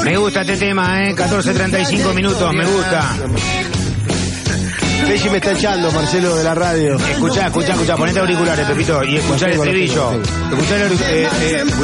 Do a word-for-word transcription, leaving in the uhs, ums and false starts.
Me gusta este tema, ¿eh? catorce treinta y cinco minutos, me gusta. Pesci me está echando, Marcelo, de la radio. Escuchá, escuchá, escuchá, ponete auriculares, Pepito, y escuchá el estribillo. Escuchá el auric- eh, eh,